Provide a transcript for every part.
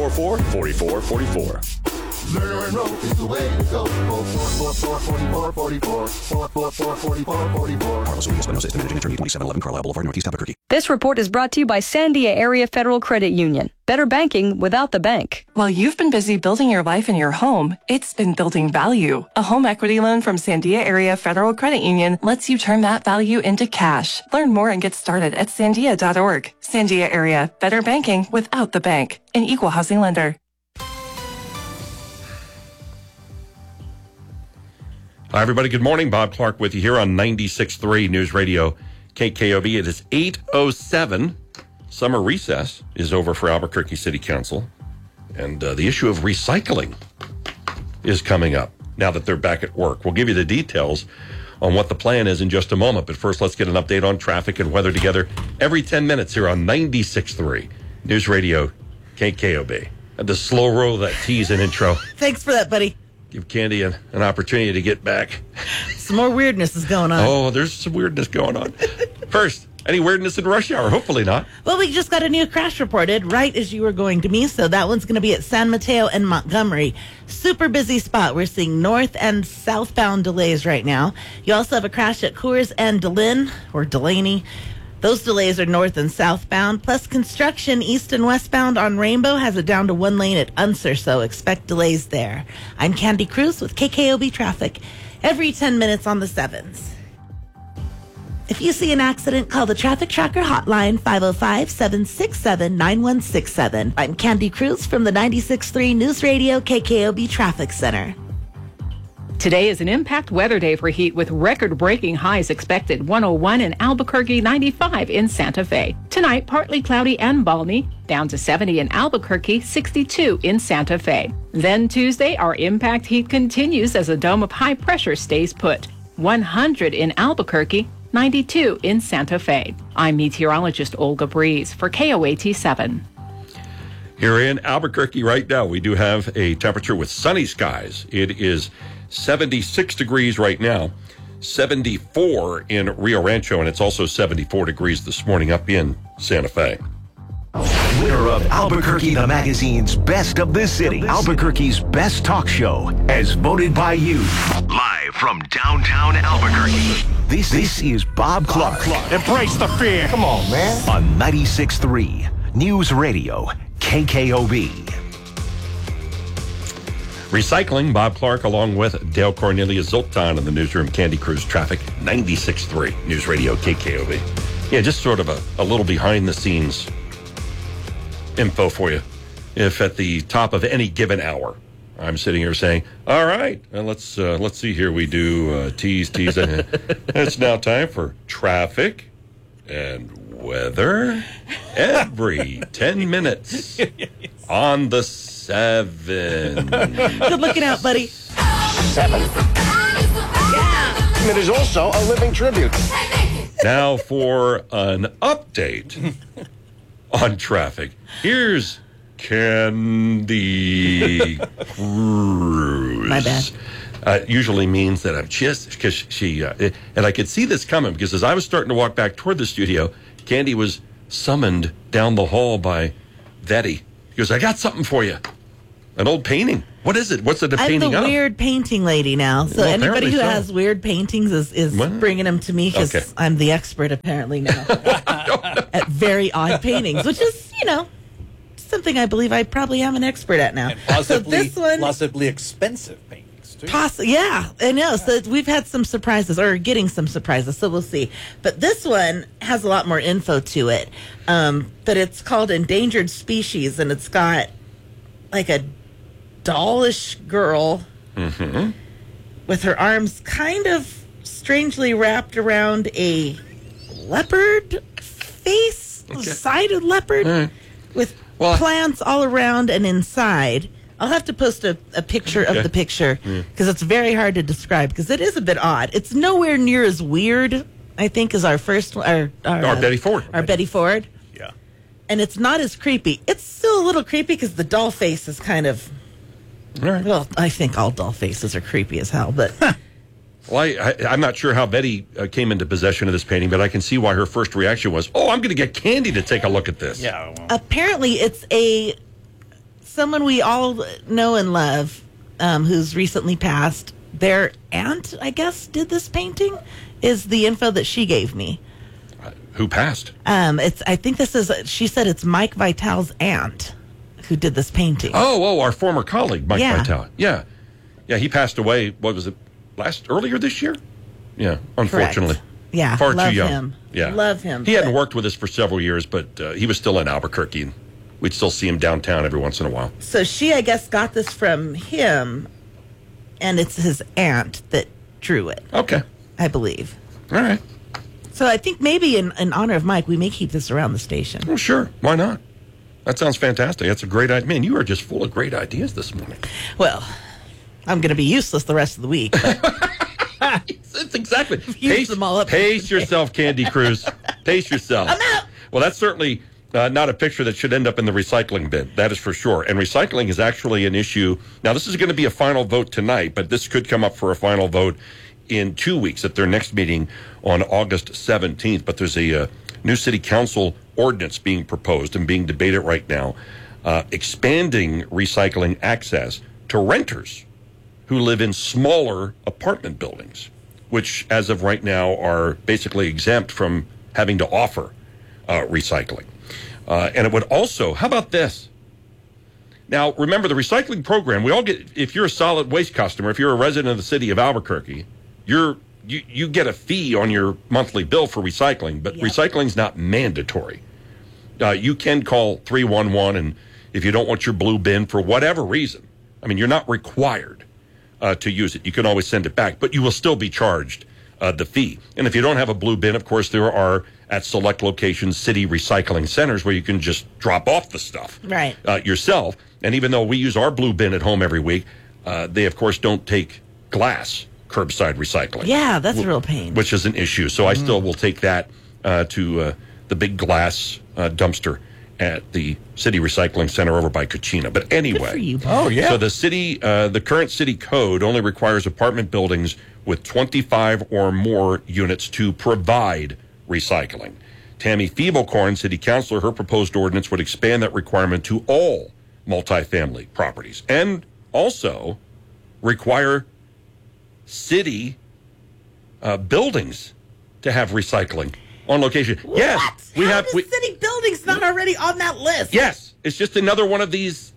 4444. Murder and rope is the way to go. 4444. Carlos Ruiz Espinosa is the managing attorney, 2711 Carlisle Boulevard, Northeast Albuquerque. This report is brought to you by Sandia Area Federal Credit Union. Better banking without the bank. While you've been busy building your life in your home, it's been building value. A home equity loan from Sandia Area Federal Credit Union lets you turn that value into cash. Learn more and get started at sandia.org. Sandia Area, better banking without the bank. An equal housing lender. Hi, everybody. Good morning. Bob Clark with you here on 96.3 News Radio KKOB. It is 8:07. Summer recess is over for Albuquerque City Council. And the issue of recycling is coming up now that they're back at work. We'll give you the details on what the plan is in just a moment. But first, let's get an update on traffic and weather together every 10 minutes here on 96.3 News Radio KKOB. Had to slow roll that tease and intro. Thanks for that, buddy. Give Candy an opportunity to get back. Some more weirdness is going on. Oh, there's some weirdness going on. First, any weirdness in rush hour? Hopefully not. Well, we just got a new crash reported right as you were going to me, so that one's going to be at San Mateo and Montgomery. Super busy spot. We're seeing north and southbound delays right now. You also have a crash at Coors and Delaney. Those delays are north and southbound, plus construction east and westbound on Rainbow has it down to one lane at Unser, so expect delays there. I'm Candy Cruz with KKOB Traffic, every 10 minutes on the 7s. If you see an accident, call the Traffic Tracker hotline, 505-767-9167. I'm Candy Cruz from the 96.3 News Radio KKOB Traffic Center. Today is an impact weather day for heat with record-breaking highs expected, 101 in Albuquerque, 95 in Santa Fe. Tonight, partly cloudy and balmy, down to 70 in Albuquerque, 62 in Santa Fe. Then Tuesday, our impact heat continues as a dome of high pressure stays put, 100 in Albuquerque, 92 in Santa Fe. I'm meteorologist Olga Breeze for KOAT 7. Here in Albuquerque right now, we do have a temperature with sunny skies. It is 76 degrees right now, 74 in Rio Rancho, and it's also 74 degrees this morning up in Santa Fe. Winner of Albuquerque the Magazine's Best of the City, Albuquerque's Best Talk Show, as voted by you. Live from downtown Albuquerque, this is Bob Clark. Embrace the fear. Come on, man. On 96.3 News Radio KKOB. Recycling, Bob Clark, along with Dale Cornelius Zoltan in the newsroom, Candy Cruz Traffic, 96.3 News Radio KKOB. Yeah, just sort of a little behind-the-scenes info for you. If at the top of any given hour, I'm sitting here saying, all right, let's see here. We do tease. It's now time for traffic and weather every 10 minutes on the 7. Good looking out, buddy. 7. Yeah. It is also a living tribute. Now for an update on traffic. Here's Candy Cruz. My bad. Usually means that I'm just, because she, and I could see this coming because as I was starting to walk back toward the studio, Candy was summoned down the hall by Vetty. He goes, I got something for you. An old painting. What is it? What's it a painting of? I'm the weird painting lady now. So well, anybody who so. has weird paintings is bringing them to me because I'm the expert apparently now at very odd paintings, which is, something I believe I probably am an expert at now. And possibly, so this one, possibly expensive paintings, too. Yeah, I know. So we've had some surprises, or getting some surprises, so we'll see. But this one has a lot more info to it. But it's called Endangered Species, and it's got like a dollish girl with her arms kind of strangely wrapped around a leopard face, sided leopard with plants all around and inside. I'll have to post a picture of the picture because it's very hard to describe because it is a bit odd. It's nowhere near as weird, I think, as our first our Betty Ford. Our Betty Ford. Yeah. And it's not as creepy. It's still a little creepy because the doll face is kind of... Right. Well, I think all doll faces are creepy as hell, but... Well, I'm not sure how Betty came into possession of this painting, but I can see why her first reaction was, I'm going to get Candy to take a look at this. Yeah. Well. Apparently, it's a someone we all know and love, who's recently passed, their aunt, I guess, did this painting, is the info that she gave me. Who passed? I think this is, she said it's Mike Vital's aunt who did this painting. Oh, our former colleague, Mike Yeah. Vital. Yeah. Yeah, he passed away, what was it, earlier this year? Yeah, unfortunately. Correct. Yeah, Far love too young. him. Yeah. Love him. He hadn't worked with us for several years, but he was still in Albuquerque, and we'd still see him downtown every once in a while. So she, I guess, got this from him, and it's his aunt that drew it. Okay. I believe. All right. So I think maybe in honor of Mike, we may keep this around the station. Well, sure. Why not? That sounds fantastic. That's a great idea. Man, you are just full of great ideas this morning. Well, I'm going to be useless the rest of the week. It's exactly. Use them all up. Pace yourself, Candy Cruz. Pace yourself. I'm out. Well, that's certainly not a picture that should end up in the recycling bin. That is for sure. And recycling is actually an issue. Now, this is going to be a final vote tonight, but this could come up for a final vote in 2 weeks at their next meeting on August 17th. But there's a new city council ordinance being proposed and being debated right now, expanding recycling access to renters who live in smaller apartment buildings, which as of right now are basically exempt from having to offer recycling. And it would also, how about this? Now, remember the recycling program, we all get, if you're a solid waste customer, if you're a resident of the city of Albuquerque, you get a fee on your monthly bill for recycling, but recycling's not mandatory. You can call 311, and if you don't want your blue bin for whatever reason, I mean, you're not required to use it. You can always send it back, but you will still be charged the fee. And if you don't have a blue bin, of course, there are at select locations city recycling centers where you can just drop off the stuff yourself. And even though we use our blue bin at home every week, they, of course, don't take glass curbside recycling. Yeah, that's a real pain. Which is an issue. So I still will take that to the big glass dumpster at the city recycling center over by Kachina. But anyway. Good for you. Oh, yeah. So the current city code only requires apartment buildings with 25 or more units to provide recycling. Tammy Feeblecorn, city councilor, her proposed ordinance would expand that requirement to all multifamily properties and also require city buildings to have recycling on location. What? Yes, we have city buildings not already on that list. Yes, it's just another one of these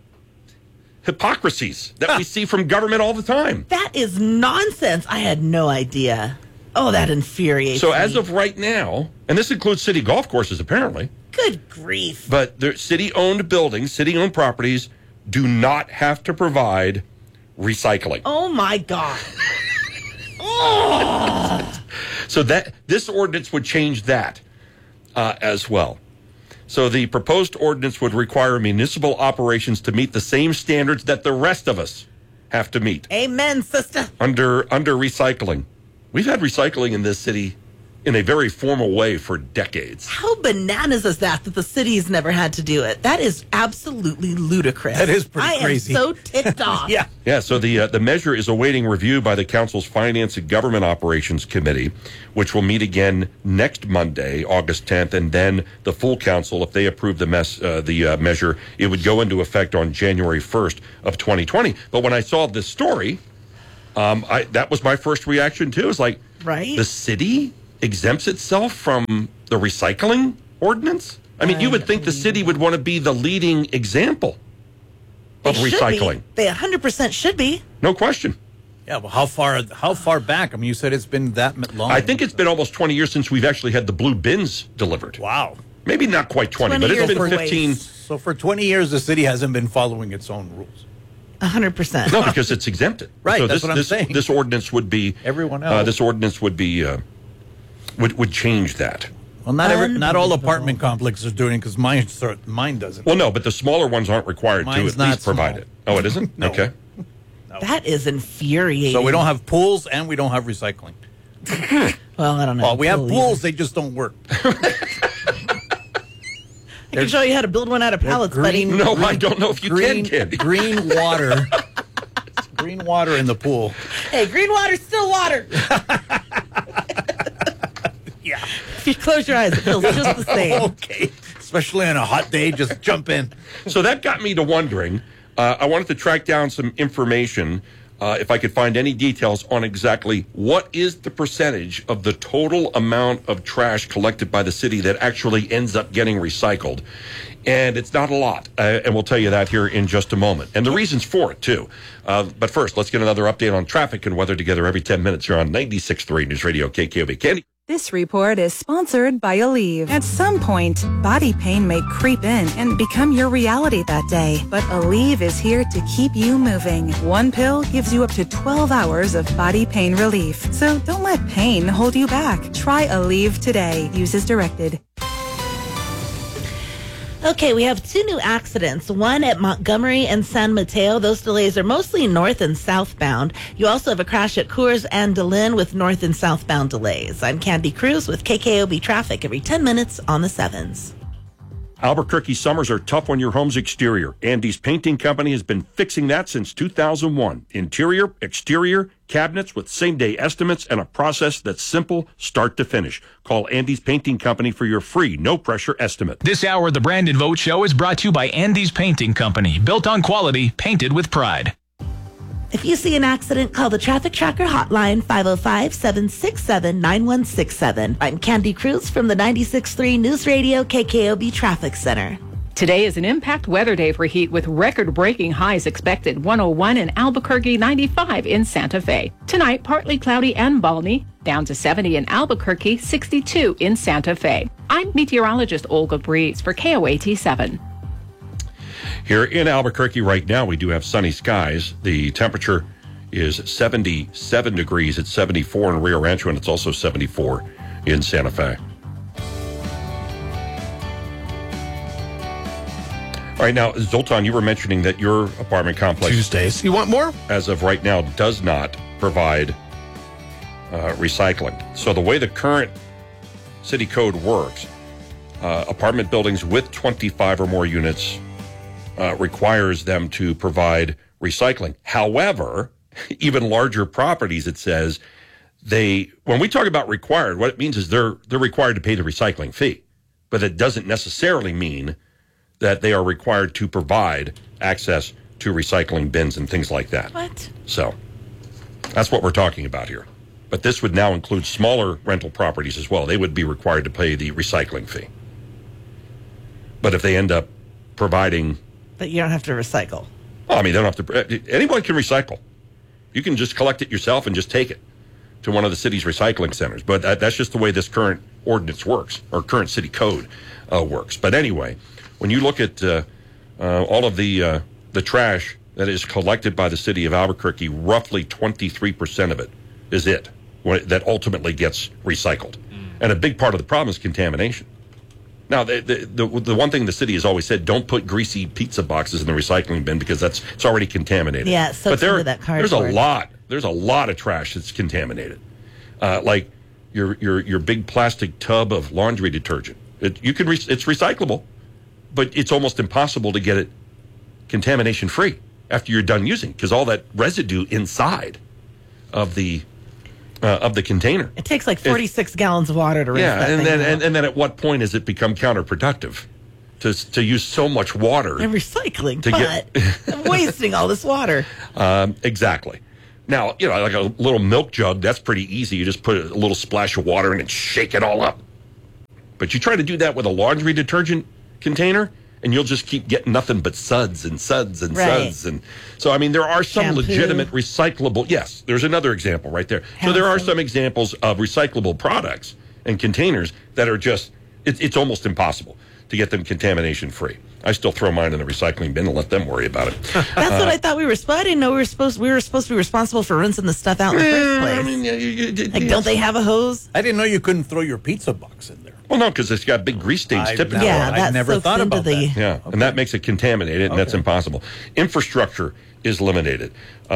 hypocrisies that we see from government all the time. That is nonsense. I had no idea. Oh, that infuriates So me. as of right now, and this includes city golf courses apparently, Good grief. but the city-owned buildings, city-owned properties do not have to provide recycling. Oh, my God. So that this ordinance would change that as well. So the proposed ordinance would require municipal operations to meet the same standards that the rest of us have to meet Amen, sister. under recycling. We've had recycling in this city in a very formal way for decades. How bananas is that the city's never had to do it? That is absolutely ludicrous. That is pretty crazy. I am so ticked off. Yeah, so the measure is awaiting review by the council's Finance and Government Operations Committee, which will meet again next Monday, August 10th, and then the full council, if they approve the measure, it would go into effect on January 1st of 2020. But when I saw this story, that was my first reaction too. It's like, right? The city exempts itself from the recycling ordinance? I mean, you would think the city would want to be the leading example of recycling. They 100% should be. No question. Yeah, well, how far back? I mean, you said it's been that long. I think it's been almost 20 years since we've actually had the blue bins delivered. Wow. Maybe not quite 20 but it's been 15. So for 20 years, the city hasn't been following its own rules. 100%. No, because it's exempted. Right, So that's what I'm saying. This ordinance would be everyone else. This ordinance would be would change that. Well, not all apartment complexes are doing it because mine doesn't. Well, no, but the smaller ones aren't required Mine's to at least not provide small. it. Oh, it isn't? No. Okay. That is infuriating. So we don't have pools and we don't have recycling. Well, I don't know. Well, we have pools, they just don't work. I can show you how to build one out of pallets, buddy. No, I don't know if you can, Candy. Green water. Green water in the pool. Hey, green water's still water. Yeah. If you close your eyes, it feels just the same. Okay. especially on a hot day. Just jump in. So that got me to wondering. I wanted to track down some information, if I could find any details on exactly what is the percentage of the total amount of trash collected by the city that actually ends up getting recycled. And it's not a lot, and we'll tell you that here in just a moment. And the reasons for it, too. But first, let's get another update on traffic and weather together every 10 minutes here on 96.3 News Radio KKOB. Candy? This report is sponsored by Aleve. At some point, body pain may creep in and become your reality that day. But Aleve is here to keep you moving. One pill gives you up to 12 hours of body pain relief. So don't let pain hold you back. Try Aleve today. Use as directed. Okay, we have 2 new accidents, one at Montgomery and San Mateo. Those delays are mostly north and southbound. You also have a crash at Coors and DeLynn with north and southbound delays. I'm Candy Cruz with KKOB Traffic every 10 minutes on the 7s. Albuquerque summers are tough on your home's exterior. Andy's Painting Company has been fixing that since 2001. Interior, exterior, cabinets with same-day estimates and a process that's simple start to finish. Call Andy's Painting Company for your free, no-pressure estimate. This hour of the Brandon Vogt Show is brought to you by Andy's Painting Company. Built on quality, painted with pride. If you see an accident, call the Traffic Tracker hotline, 505-767-9167. I'm Candy Cruz from the 96.3 News Radio KKOB Traffic Center. Today is an impact weather day for heat with record-breaking highs expected. 101 in Albuquerque, 95 in Santa Fe. Tonight, partly cloudy and balmy. Down to 70 in Albuquerque, 62 in Santa Fe. I'm meteorologist Olga Breeze for KOAT 7. Here in Albuquerque right now, we do have sunny skies. The temperature is 77 degrees. It's 74 in Rio Rancho, and it's also 74 in Santa Fe. All right, now, Zoltan, you were mentioning that your apartment complex... Tuesdays. You want more? ...as of right now, does not provide recycling. So the way the current city code works, apartment buildings with 25 or more units... requires them to provide recycling. However, even larger properties, it says, when we talk about required, what it means is they're required to pay the recycling fee. But it doesn't necessarily mean that they are required to provide access to recycling bins and things like that. What? So that's what we're talking about here. But this would now include smaller rental properties as well. They would be required to pay the recycling fee. But if they end up providing... But you don't have to recycle. Well, I mean, they don't have to. Anyone can recycle. You can just collect it yourself and just take it to one of the city's recycling centers. But that's just the way this current ordinance works, or current city code works. But anyway, when you look at all of the trash that is collected by the city of Albuquerque, roughly 23% of it is that ultimately gets recycled. And a big part of the problem is contamination. Now, the one thing the city has always said, don't put greasy pizza boxes in the recycling bin because it's already contaminated. Yeah, so but that cardboard. There's a lot of trash that's contaminated. Like your big plastic tub of laundry detergent. It's recyclable, but it's almost impossible to get it contamination free after you're done using, because all that residue inside of the container. It takes like 46 gallons of water to rinse that thing out. And then at what point is it become counterproductive to use so much water? And recycling, I'm wasting all this water. Exactly. Now, like a little milk jug, that's pretty easy. You just put a little splash of water in and shake it all up. But you try to do that with a laundry detergent container, and you'll just keep getting nothing but suds and suds and suds. And so, I mean, there are some legitimate recyclable. Yes, there's another example right there. So there are some examples of recyclable products and containers that are just, it's almost impossible to get them contamination free. I still throw mine in the recycling bin and let them worry about it. That's what I thought we were supposed. I didn't know we were supposed to be responsible for rinsing the stuff out in the first place. I mean, don't they have a hose? I didn't know you couldn't throw your pizza box in there. Well, no, because it's got big grease stains typically. I never thought about that. Yeah, okay. And that makes it contaminated, and that's impossible. Infrastructure is limited,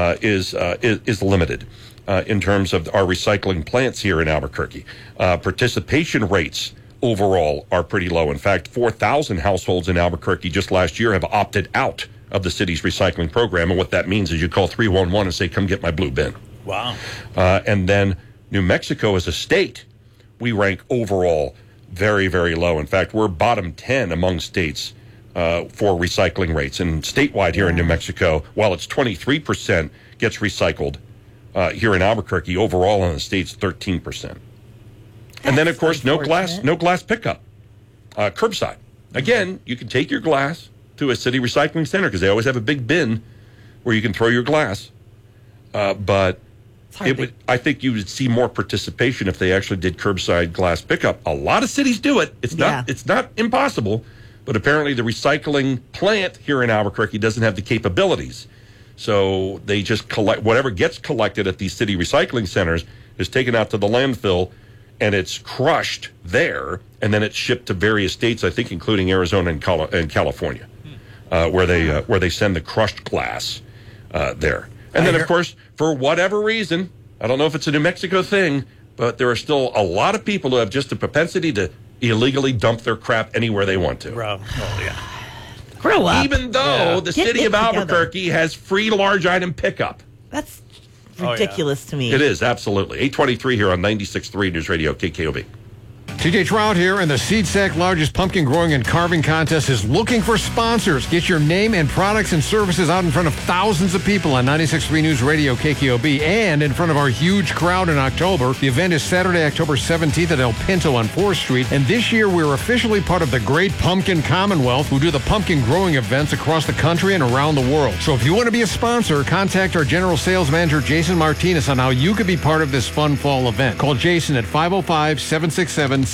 is limited in terms of our recycling plants here in Albuquerque. Participation rates overall are pretty low. In fact, 4,000 households in Albuquerque just last year have opted out of the city's recycling program, and what that means is you call 311 and say, come get my blue bin. Wow. And then New Mexico as a state, we rank overall very, very low. In fact, we're bottom 10 among states for recycling rates. And statewide here in New Mexico, while it's 23% gets recycled, here in Albuquerque, overall in the state's 13%. And then, of course, no glass pickup, curbside. Again, you can take your glass to a city recycling center because they always have a big bin where you can throw your glass. But I think you would see more participation if they actually did curbside glass pickup. A lot of cities do it. It's not impossible, but apparently the recycling plant here in Albuquerque doesn't have the capabilities. So they just collect whatever gets collected at these city recycling centers is taken out to the landfill, and it's crushed there, and then it's shipped to various states, I think, including Arizona and California, where they send the crushed glass there. And then, of course, for whatever reason, I don't know if it's a New Mexico thing, but there are still a lot of people who have just a propensity to illegally dump their crap anywhere they want to. Grow up. Even though the city of Albuquerque has free large item pickup. That's ridiculous to me. It is, absolutely. 823 here on 96.3 News Radio, KKOB. TJ Trout here, and the SeedSack largest pumpkin growing and carving contest is looking for sponsors. Get your name and products and services out in front of thousands of people on 96.3 News Radio, KKOB, and in front of our huge crowd in October. The event is Saturday, October 17th at El Pinto on 4th Street, and this year we're officially part of the Great Pumpkin Commonwealth, who do the pumpkin growing events across the country and around the world. So if you want to be a sponsor, contact our General Sales Manager, Jason Martinez, on how you could be part of this fun fall event. Call Jason at 505-767-6700.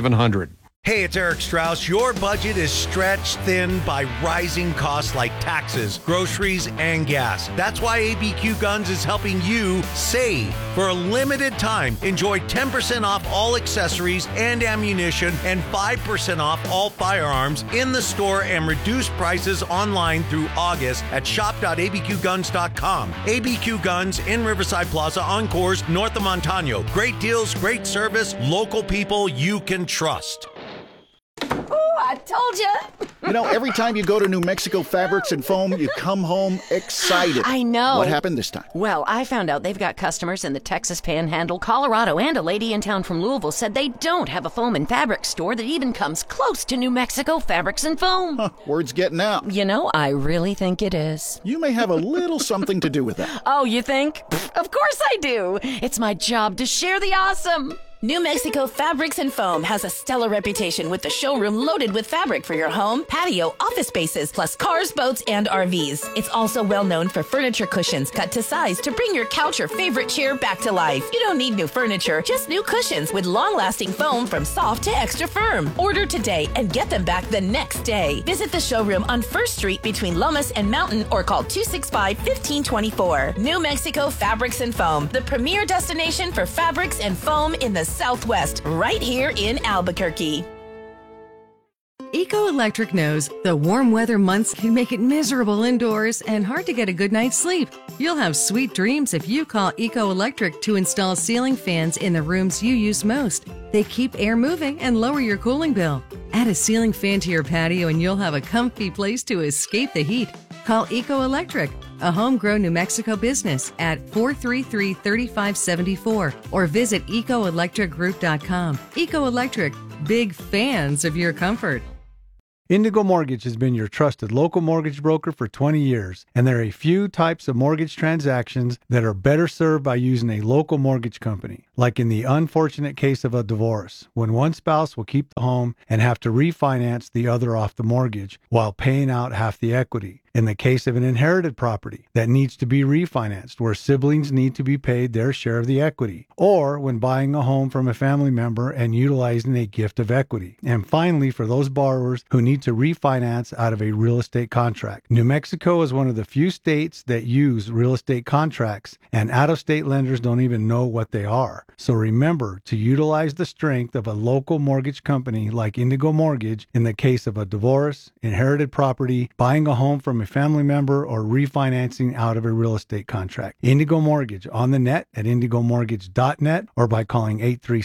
Hey, it's Eric Strauss. Your budget is stretched thin by rising costs like taxes, groceries, and gas. That's why ABQ Guns is helping you save. For a limited time, enjoy 10% off all accessories and ammunition and 5% off all firearms in the store and reduced prices online through August at shop.abqguns.com. ABQ Guns in Riverside Plaza on Coors, north of Montano. Great deals, great service, local people you can trust. Oh, I told you. You know, every time you go to New Mexico Fabrics and Foam, you come home excited. I know. What happened this time? Well, I found out they've got customers in the Texas Panhandle, Colorado, and a lady in town from Louisville said they don't have a foam and fabric store that even comes close to New Mexico Fabrics and Foam. Huh, word's getting out. You know, I really think it is. You may have a little something to do with that. Oh, you think? Of course I do. It's my job to share the awesome. New Mexico Fabrics and Foam has a stellar reputation with the showroom loaded with fabric for your home, patio, office spaces, plus cars, boats, and RVs. It's also well known for furniture cushions cut to size to bring your couch or favorite chair back to life. You don't need new furniture, just new cushions with long-lasting foam from soft to extra firm. Order today and get them back the next day. Visit the showroom on 1st Street between Lomas and Mountain or call 265-1524. New Mexico Fabrics and Foam, the premier destination for fabrics and foam in the Southwest, right here in Albuquerque. Eco Electric knows the warm weather months can make it miserable indoors and hard to get a good night's sleep. You'll have sweet dreams if you call Eco Electric to install ceiling fans in the rooms you use most. They keep air moving and lower your cooling bill. Add a ceiling fan to your patio and you'll have a comfy place to escape the heat. Call Eco Electric, a homegrown New Mexico business, at 433-3574 or visit ecoelectricgroup.com. Eco Electric, big fans of your comfort. Indigo Mortgage has been your trusted local mortgage broker for 20 years, and there are a few types of mortgage transactions that are better served by using a local mortgage company, like in the unfortunate case of a divorce, when one spouse will keep the home and have to refinance the other off the mortgage while paying out half the equity. In the case of an inherited property that needs to be refinanced, where siblings need to be paid their share of the equity, or when buying a home from a family member and utilizing a gift of equity. And finally, for those borrowers who need to refinance out of a real estate contract. New Mexico is one of the few states that use real estate contracts, and out-of-state lenders don't even know what they are. So remember to utilize the strength of a local mortgage company like Indigo Mortgage in the case of a divorce, inherited property, buying a home from a family member, or refinancing out of a real estate contract. Indigo Mortgage on the net at indigomortgage.net or by calling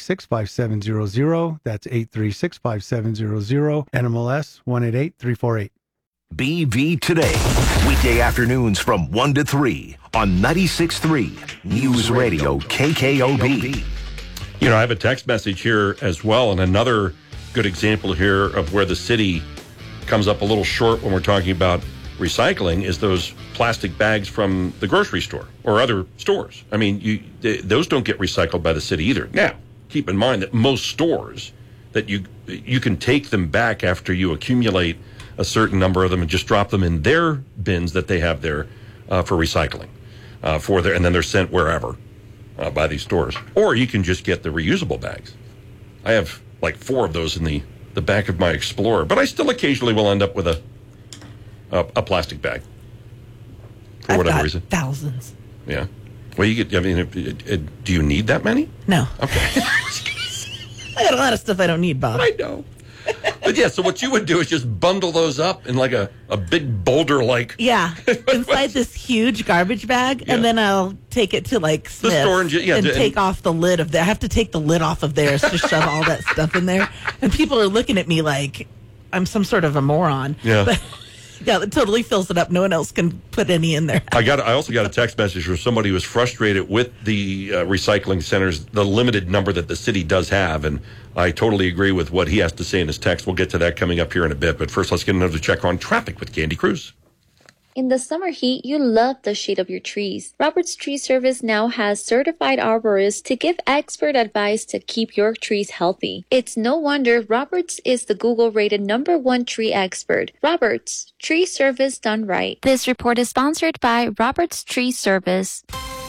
836-5700. That's 836-5700. NMLS 188348. BV Today. Weekday afternoons from 1 to 3 on 96.3 News Radio KKOB. You know, I have a text message here as well, and another good example here of where the city comes up a little short when we're talking about recycling is those plastic bags from the grocery store or other stores. I mean, those don't get recycled by the city either. Now, keep in mind that most stores that you can take them back after you accumulate a certain number of them and just drop them in their bins that they have there for recycling, and then they're sent wherever by these stores. Or you can just get the reusable bags. I have like 4 of those in the back of my Explorer, but I still occasionally will end up with a plastic bag for whatever reason. Thousands. Yeah. Well, you get. I mean, do you need that many? No. Okay. I got a lot of stuff I don't need, Bob. I know. But yeah, so what you would do is just bundle those up in like a big boulder Yeah, inside this huge garbage bag, and then I'll take it to like Smith's and take off the lid of there. I have to take the lid off of theirs to shove all that stuff in there. And people are looking at me like I'm some sort of a moron. Yeah. But, yeah, it totally fills it up. No one else can put any in there. I also got a text message from somebody who was frustrated with the recycling centers, the limited number that the city does have, and I totally agree with what he has to say in his text. We'll get to that coming up here in a bit, but first let's get another check on traffic with Candy Cruz. In the summer heat, you love the shade of your trees. Roberts Tree Service now has certified arborists to give expert advice to keep your trees healthy. It's no wonder Roberts is the Google-rated #1 tree expert. Roberts, tree service done right. This report is sponsored by Roberts Tree Service.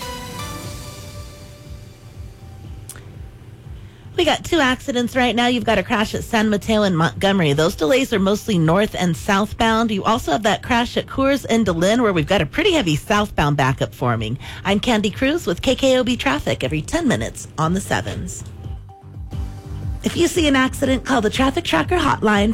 We got 2 accidents right now. You've got a crash at San Mateo and Montgomery. Those delays are mostly north and southbound. You also have that crash at Coors and DeLynn where we've got a pretty heavy southbound backup forming. I'm Candy Cruz with KKOB Traffic every 10 minutes on the 7s. If you see an accident, call the Traffic Tracker hotline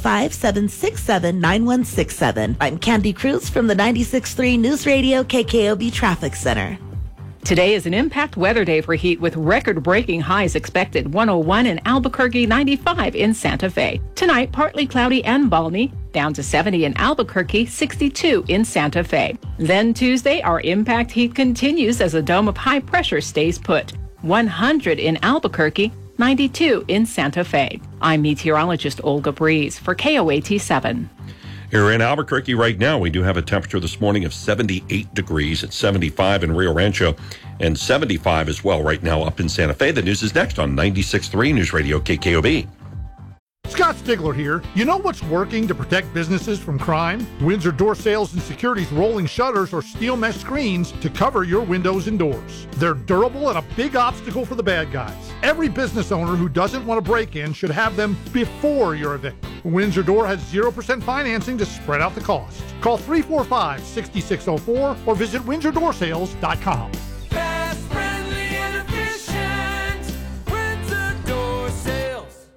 505-767-9167. I'm Candy Cruz from the 96.3 News Radio KKOB Traffic Center. Today is an impact weather day for heat with record-breaking highs expected. 101 in Albuquerque, 95 in Santa Fe. Tonight, partly cloudy and balmy, down to 70 in Albuquerque, 62 in Santa Fe. Then Tuesday, our impact heat continues as a dome of high pressure stays put. 100 in Albuquerque, 92 in Santa Fe. I'm meteorologist Olga Breeze for KOAT 7. Here in Albuquerque right now, we do have a temperature this morning of 78 degrees. It's 75 in Rio Rancho and 75 as well right now up in Santa Fe. The news is next on 96.3 News Radio KKOB. Scott Stigler here. You know what's working to protect businesses from crime? Windsor Door Sales and Security's rolling shutters or steel mesh screens to cover your windows and doors. They're durable and a big obstacle for the bad guys. Every business owner who doesn't want to break in should have them before you're a victim. Windsor Door has 0% financing to spread out the cost. Call 345-6604 or visit WindsorDoorSales.com. Fast, friendly, and efficient. Windsor Door Sales.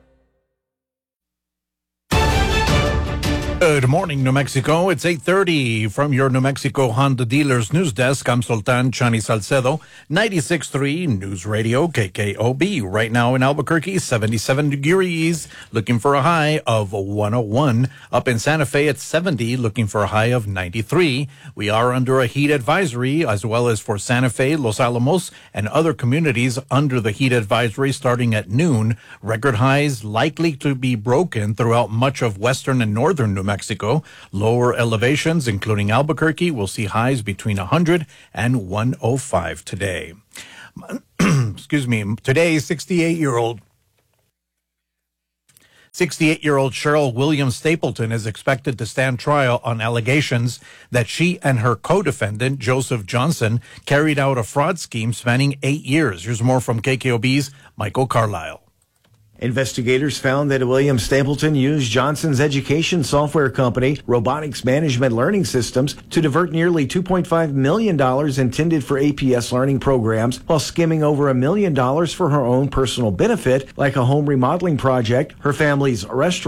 Good morning, New Mexico. It's 8:30 from your New Mexico Honda Dealers News Desk. I'm Sultan Chani Salcedo, 96.3 News Radio KKOB. Right now in Albuquerque, 77 degrees, looking for a high of 101. Up in Santa Fe at 70, looking for a high of 93. We are under a heat advisory, as well as for Santa Fe, Los Alamos, and other communities under the heat advisory starting at noon. Record highs likely to be broken throughout much of western and northern New Mexico. Lower elevations, including Albuquerque, will see highs between 100 and 105 today. Excuse me. Today, 68-year-old Cheryl Williams Stapleton is expected to stand trial on allegations that she and her co-defendant, Joseph Johnson, carried out a fraud scheme spanning 8 years. Here's more from KKOB's Michael Carlisle. Investigators found that William Stapleton used Johnson's education software company, Robotics Management Learning Systems, to divert nearly $2.5 million intended for APS learning programs while skimming over $1 million for her own personal benefit, like a home remodeling project, her family's restaurant,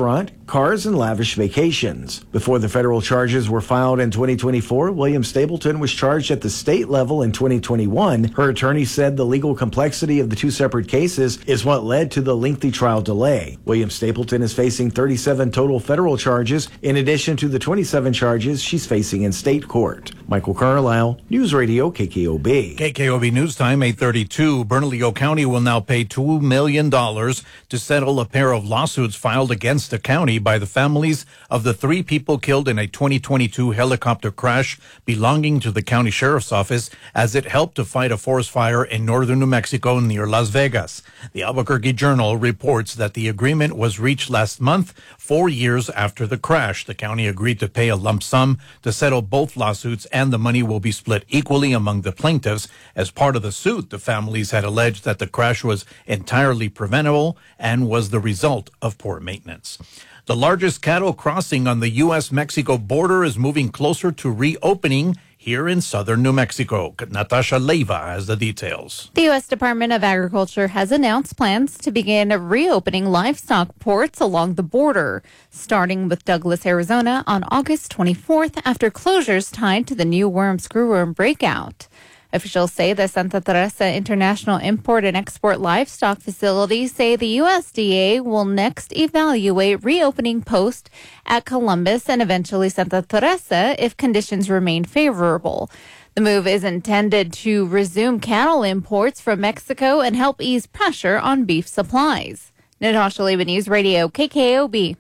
cars, and lavish vacations. Before the federal charges were filed in 2024, William Stapleton was charged at the state level in 2021. Her attorney said the legal complexity of the two separate cases is what led to the lengthy trial delay. William Stapleton is facing 37 total federal charges, in addition to the 27 charges she's facing in state court. Michael Carlisle, News Radio KKOB. KKOB News Time, 8:32. Bernalillo County will now pay $2 million to settle a pair of lawsuits filed against the county by the families of the 3 people killed in a 2022 helicopter crash belonging to the county sheriff's office as it helped to fight a forest fire in northern New Mexico near Las Vegas. The Albuquerque Journal reports that the agreement was reached last month, 4 years after the crash. The county agreed to pay a lump sum to settle both lawsuits, and the money will be split equally among the plaintiffs. As part of the suit, the families had alleged that the crash was entirely preventable and was the result of poor maintenance. The largest cattle crossing on the U.S.-Mexico border is moving closer to reopening here in southern New Mexico. Natasha Leiva has the details. The U.S. Department of Agriculture has announced plans to begin reopening livestock ports along the border, starting with Douglas, Arizona on August 24th after closures tied to the new screwworm breakout. Officials say the Santa Teresa International Import and Export Livestock Facility say the USDA will next evaluate reopening posts at Columbus and eventually Santa Teresa if conditions remain favorable. The move is intended to resume cattle imports from Mexico and help ease pressure on beef supplies. Natasha Leiva, News Radio, KKOB.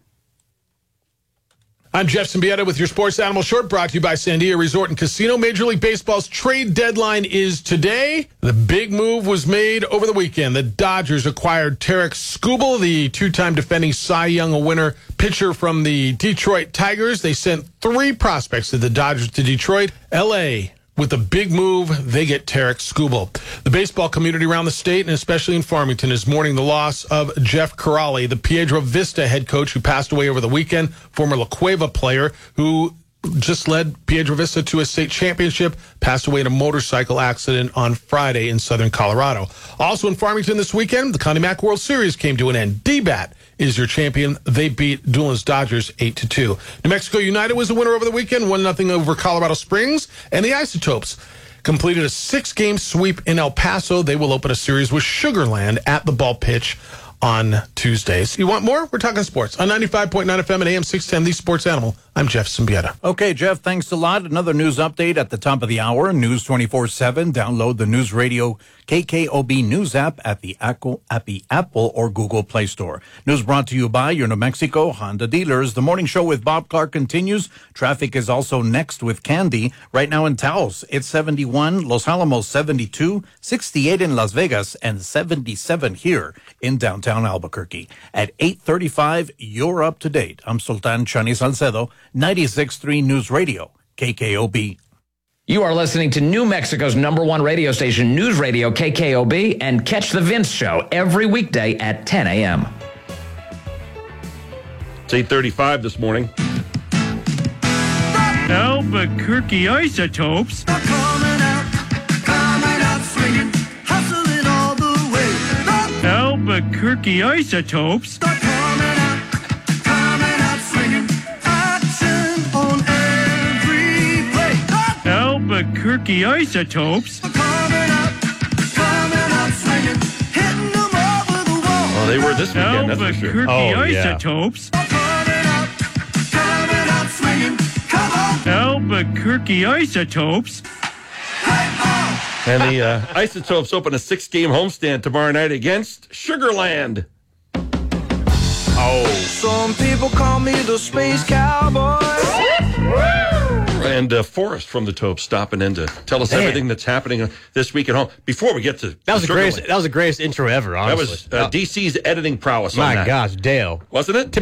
I'm Jeff Symbieta with your Sports Animal Short, brought to you by Sandia Resort and Casino. Major League Baseball's trade deadline is today. The big move was made over the weekend. The Dodgers acquired Tarik Skubal, the 2-time defending Cy Young winner pitcher from the Detroit Tigers. They sent 3 prospects to the Dodgers to Detroit. L.A., with a big move, they get Tarik Skubal. The baseball community around the state, and especially in Farmington, is mourning the loss of Jeff Corrali, the Piedra Vista head coach who passed away over the weekend, former La Cueva player who just led Piedra Vista to a state championship, passed away in a motorcycle accident on Friday in southern Colorado. Also in Farmington this weekend, the Connie Mack World Series came to an end. D-Bat is your champion. They beat Dulan's Dodgers 8-2. New Mexico United was the winner over the weekend, 1-0 over Colorado Springs. And the Isotopes completed a 6-game sweep in El Paso. They will open a series with Sugarland at the Ball Pitch on Tuesdays. You want more? We're talking sports on 95.9 FM and AM 610, the Sports Animal. I'm Jeff Symbieta. Okay, Jeff, thanks a lot. Another news update at the top of the hour. News 24/7. Download the News Radio KKOB News app at the Apple or Google Play Store. News brought to you by your New Mexico Honda dealers. The morning show with Bob Clark continues. Traffic is also next with Candy. Right now in Taos, it's 71, Los Alamos 72, 68 in Las Vegas, and 77 here in downtown Albuquerque. At 8:35, you're up to date. I'm Sultan Chani Salcedo, 96.3 News Radio, KKOB. You are listening to New Mexico's #1 radio station, News Radio KKOB, and catch the Vince Show every weekday at 10 a.m. It's 8:35 this morning. Albuquerque Isotopes. Coming out swinging, hustling all the way. Albuquerque Isotopes. Coming out swinging, action on every play. Albuquerque Isotopes. Coming out swinging, hitting them over the wall. Oh, they were this weekend, that's for sure. Albuquerque Isotopes. Coming out swinging, come on. Albuquerque Isotopes. And the Isotopes open a 6-game homestand tomorrow night against Sugarland. Oh. Some people call me the Space Cowboy. And Forrest from the Topes stopping in to tell us everything that's happening this week at home. Before we get to that was the greatest intro ever. Honestly, that was DC's editing prowess. My on that. gosh, Dale, wasn't it?